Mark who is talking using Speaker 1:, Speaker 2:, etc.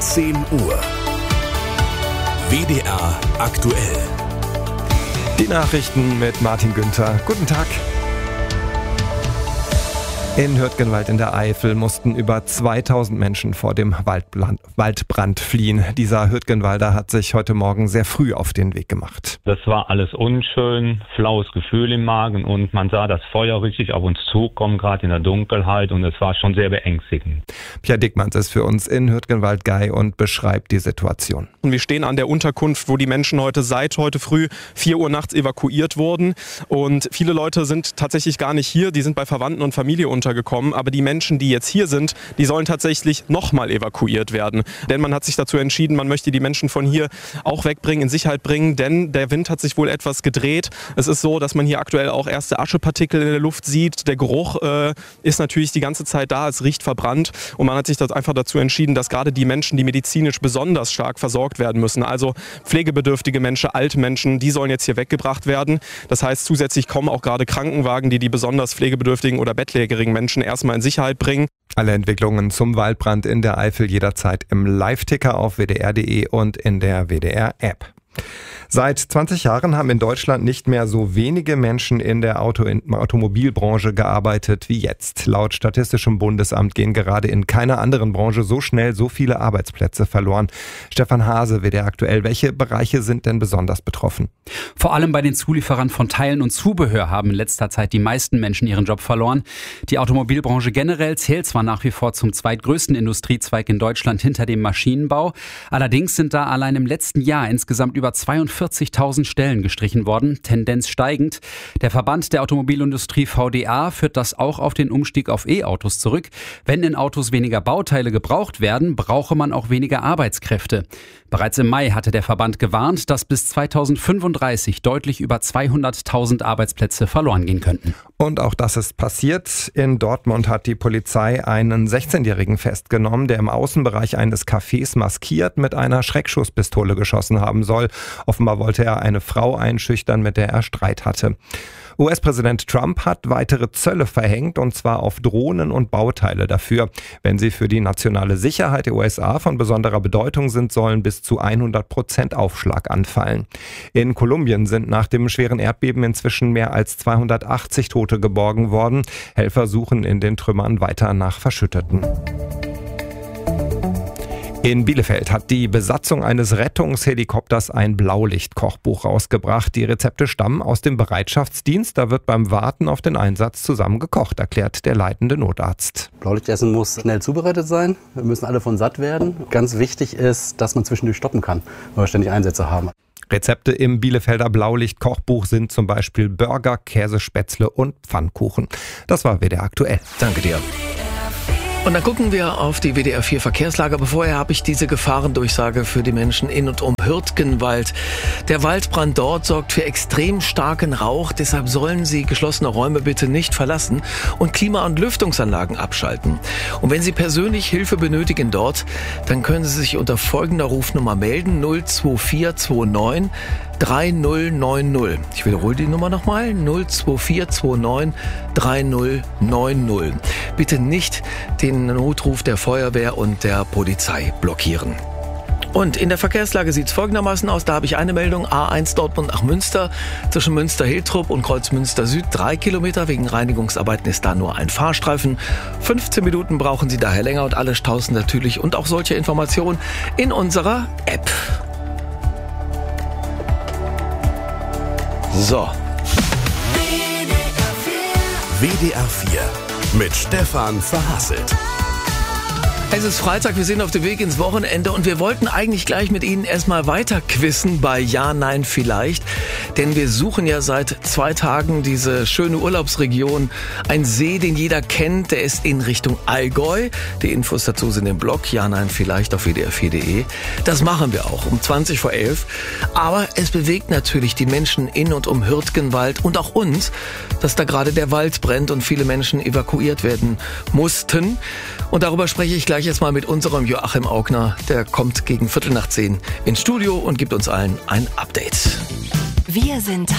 Speaker 1: 10 Uhr. WDR aktuell.
Speaker 2: Die Nachrichten mit Martin Günther. Guten Tag. In Hürtgenwald in der Eifel mussten über 2000 Menschen vor dem Waldbrand fliehen. Dieser Hürtgenwalder hat sich heute Morgen sehr früh auf den Weg gemacht.
Speaker 3: Das war alles unschön, flaues Gefühl im Magen und man sah das Feuer richtig auf uns zukommen, gerade in der Dunkelheit, und es war schon sehr beängstigend.
Speaker 2: Pierre Dickmanns ist für uns in Hürtgenwald-Gey und beschreibt die Situation.
Speaker 4: Wir stehen an der Unterkunft, wo die Menschen seit heute früh 4 Uhr nachts evakuiert wurden, und viele Leute sind tatsächlich gar nicht hier, die sind bei Verwandten und Familie untergekommen, aber die Menschen, die jetzt hier sind, die sollen tatsächlich nochmal evakuiert werden. Denn man hat sich dazu entschieden, man möchte die Menschen von hier auch wegbringen, in Sicherheit bringen, denn der Wind hat sich wohl etwas gedreht. Es ist so, dass man hier aktuell auch erste Aschepartikel in der Luft sieht. Der Geruch ist natürlich die ganze Zeit da, es riecht verbrannt, und man hat sich einfach dazu entschieden, dass gerade die Menschen, die medizinisch besonders stark versorgt werden müssen, also pflegebedürftige Menschen, alte Menschen, die sollen jetzt hier weggebracht werden. Das heißt, zusätzlich kommen auch gerade Krankenwagen, die besonders pflegebedürftigen oder bettlägerigen Menschen erstmal in Sicherheit bringen.
Speaker 2: Alle Entwicklungen zum Waldbrand in der Eifel jederzeit im Live-Ticker auf wdr.de und in der WDR-App. Seit 20 Jahren haben in Deutschland nicht mehr so wenige Menschen in der Automobilbranche gearbeitet wie jetzt. Laut Statistischem Bundesamt gehen gerade in keiner anderen Branche so schnell so viele Arbeitsplätze verloren. Stefan Hase, WDR aktuell. Welche Bereiche sind denn besonders betroffen?
Speaker 5: Vor allem bei den Zulieferern von Teilen und Zubehör haben in letzter Zeit die meisten Menschen ihren Job verloren. Die Automobilbranche generell zählt zwar nach wie vor zum zweitgrößten Industriezweig in Deutschland hinter dem Maschinenbau. Allerdings sind da allein im letzten Jahr insgesamt über 42.000 Stellen gestrichen worden, Tendenz steigend. Der Verband der Automobilindustrie VDA führt das auch auf den Umstieg auf E-Autos zurück. Wenn in Autos weniger Bauteile gebraucht werden, brauche man auch weniger Arbeitskräfte. Bereits im Mai hatte der Verband gewarnt, dass bis 2035 deutlich über 200.000 Arbeitsplätze verloren gehen könnten.
Speaker 2: Und auch das ist passiert. In Dortmund hat die Polizei einen 16-Jährigen festgenommen, der im Außenbereich eines Cafés maskiert mit einer Schreckschusspistole geschossen haben soll. Offenbar wollte er eine Frau einschüchtern, mit der er Streit hatte. US-Präsident Trump hat weitere Zölle verhängt, und zwar auf Drohnen und Bauteile dafür. Wenn sie für die nationale Sicherheit der USA von besonderer Bedeutung sind, sollen bis zu 100% Aufschlag anfallen. In Kolumbien sind nach dem schweren Erdbeben inzwischen mehr als 280 Tote geborgen worden. Helfer suchen in den Trümmern weiter nach Verschütteten. In Bielefeld hat die Besatzung eines Rettungshelikopters ein Blaulicht-Kochbuch rausgebracht. Die Rezepte stammen aus dem Bereitschaftsdienst. Da wird beim Warten auf den Einsatz zusammen gekocht, erklärt der leitende Notarzt.
Speaker 6: Blaulichtessen muss schnell zubereitet sein. Wir müssen alle von satt werden. Ganz wichtig ist, dass man zwischendurch stoppen kann, weil wir ständig Einsätze haben.
Speaker 2: Rezepte im Bielefelder Blaulicht-Kochbuch sind zum Beispiel Burger, Käsespätzle und Pfannkuchen. Das war WDR aktuell.
Speaker 7: Danke dir. Und dann gucken wir auf die WDR 4 Verkehrslage. Aber vorher habe ich diese Gefahrendurchsage für die Menschen in und um Hürtgenwald. Der Waldbrand dort sorgt für extrem starken Rauch. Deshalb sollen Sie geschlossene Räume bitte nicht verlassen und Klima- und Lüftungsanlagen abschalten. Und wenn Sie persönlich Hilfe benötigen dort, dann können Sie sich unter folgender Rufnummer melden: 02429 3090. Ich wiederhole die Nummer nochmal: 02429 3090. Bitte nicht den Notruf der Feuerwehr und der Polizei blockieren. Und in der Verkehrslage sieht es folgendermaßen aus. Da habe ich eine Meldung: A1 Dortmund nach Münster. Zwischen Münster-Hiltrup und Kreuzmünster Süd 3 Kilometer. Wegen Reinigungsarbeiten ist da nur ein Fahrstreifen. 15 Minuten brauchen Sie daher länger, und alle Staus natürlich und auch solche Informationen in unserer App. So.
Speaker 1: WDR 4 mit Stefan Verhasselt.
Speaker 7: Es ist Freitag, wir sind auf dem Weg ins Wochenende, und wir wollten eigentlich gleich mit Ihnen erstmal weiter quizzen bei Ja, Nein, Vielleicht. Denn wir suchen ja seit 2 Tagen diese schöne Urlaubsregion. Ein See, den jeder kennt, der ist in Richtung Allgäu. Die Infos dazu sind im Blog Ja, Nein, Vielleicht auf wdr4.de. Das machen wir auch um 20 vor 11. Aber es bewegt natürlich die Menschen in und um Hürtgenwald und auch uns, dass da gerade der Wald brennt und viele Menschen evakuiert werden mussten. Und darüber spreche ich gleich jetzt mal mit unserem Joachim Augner. Der kommt gegen 10:15 ins Studio und gibt uns allen ein Update.
Speaker 8: Wir sind